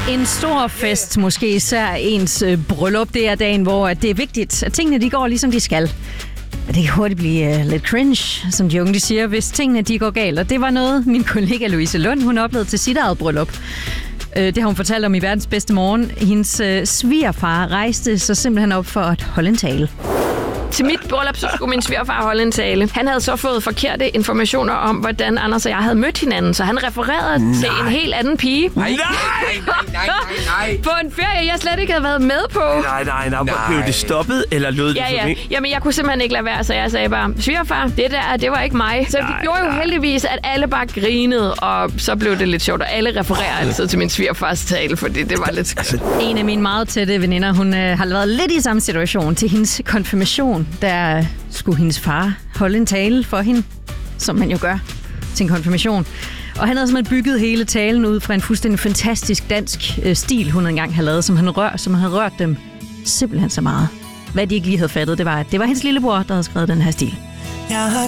En stor fest, måske især ens bryllup, det er dagen, hvor det er vigtigt, at tingene de går ligesom de skal. Det kan hurtigt blive lidt cringe, som de unge de siger, hvis tingene de går galt. Og det var noget, min kollega Louise Lund, hun oplevede til sit eget bryllup. Det har hun fortalt om i Verdens Bedste Morgen. Hendes svigerfar rejste sig simpelthen op for at holde en tale. Til mit bryllup, så skulle min svigerfar holde en tale. Han havde så fået forkerte informationer om, hvordan Anders og jeg havde mødt hinanden, så han refererede til en helt anden pige. Nej. På en ferie, jeg slet ikke havde været med på. Nej. Blev det stoppet, eller lød det Ja. Jamen, jeg kunne simpelthen ikke lade være, så jeg sagde bare, svigerfar, det var ikke mig. Så det gjorde jo heldigvis, at alle bare grinede, og så blev det lidt sjovt, og alle refererer altid til min svigerfars tale, fordi det var lidt... En af mine meget tætte veninder, hun har været lidt i samme situation til hendes konfirmation. Der skulle hendes far holde en tale for hende, som man jo gør til en konfirmation. Og han havde simpelthen bygget hele talen ud fra en fuldstændig fantastisk dansk stil, hun engang havde lavet, som havde rørt dem simpelthen så meget. Hvad de ikke lige havde fattet, det var hendes lillebror, der havde skrevet den her stil. Jeg har